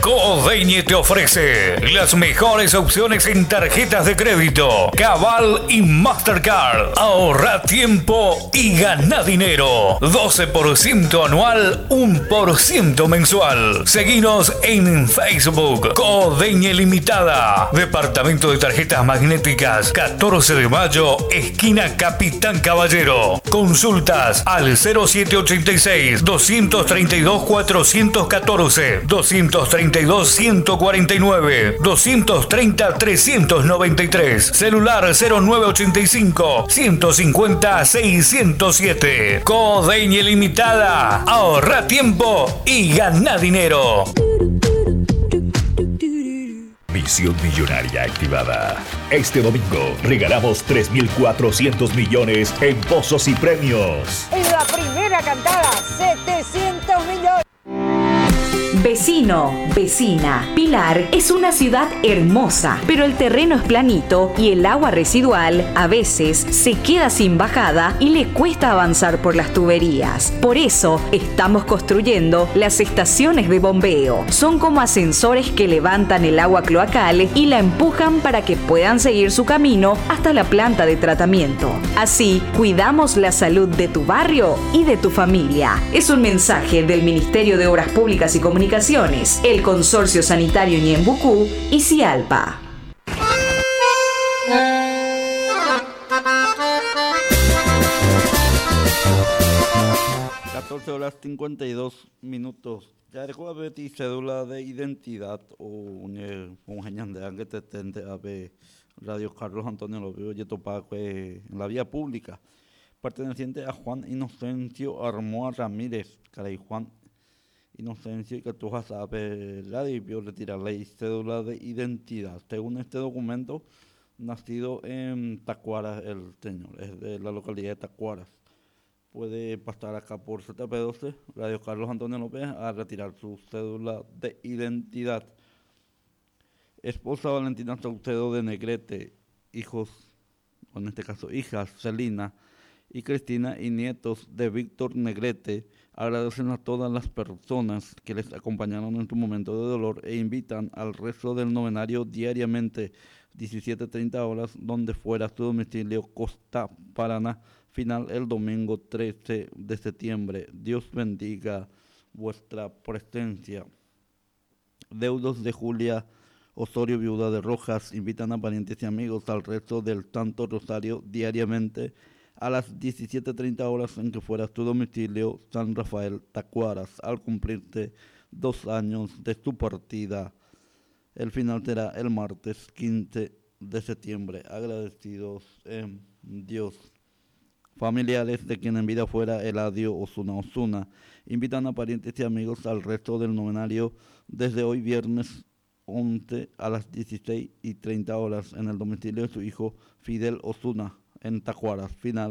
Codeñe te ofrece las mejores opciones en tarjetas de crédito, Cabal y Mastercard. Ahorra tiempo y gana dinero. 12% anual, 1% mensual. Seguinos en Facebook. Codeñe Limitada. Departamento de Tarjetas Magnéticas, 14 de mayo, esquina Capitán Caballero. Consultas al 0786 232 414, 232 149, 230 393, celular 0985 150 607. Codeñe Limitada. Ahorra tiempo y gana dinero. Misión millonaria activada. Este domingo regalamos 3.400 millones en pozos y premios. En la primera cantada, 700 millones. Vecino, vecina, Pilar es una ciudad hermosa, pero el terreno es planito y el agua residual a veces se queda sin bajada y le cuesta avanzar por las tuberías. Por eso estamos construyendo las estaciones de bombeo. Son como ascensores que levantan el agua cloacal y la empujan para que puedan seguir su camino hasta la planta de tratamiento. Así, cuidamos la salud de tu barrio y de tu familia. Es un mensaje del Ministerio de Obras Públicas y Comunicaciones, el Consorcio Sanitario Ñembucú y Cialpa. 14:52. Ya recuerda Betty cédula de identidad o un de que te tente a ver Radio Carlos Antonio Lobio y Topaco en la vía pública, perteneciente a Juan Inocencio Armoa Ramírez, caray Juan Inocencio, y que tú sabes la debió retirar la cédula de identidad. Según este documento, nacido en Tacuaras, el señor es de la localidad de Tacuaras. Puede pasar acá por CTP12, Radio Carlos Antonio López, a retirar su cédula de identidad. Esposa Valentina Saucedo de Negrete, hijos, o en este caso hijas, Celina y Cristina, y nietos de Víctor Negrete, agradecen a todas las personas que les acompañaron en su momento de dolor e invitan al resto del novenario diariamente, 17:30 horas, donde fuera su domicilio, Costa Paraná, final el domingo 13 de septiembre. Dios bendiga vuestra presencia. Deudos de Julia Osorio, viuda de Rojas, invitan a parientes y amigos al resto del Santo Rosario diariamente a las 17:30 horas, en que fuera su domicilio, San Rafael, Tacuaras, al cumplirse 2 años de su partida. El final será el martes 15 de septiembre. Agradecidos en Dios. Familiares de quien en vida fuera Eladio Osuna invitan a parientes y amigos al resto del novenario desde hoy viernes 11 a las 16:30 horas en el domicilio de su hijo Fidel Osuna en Tacuaras, final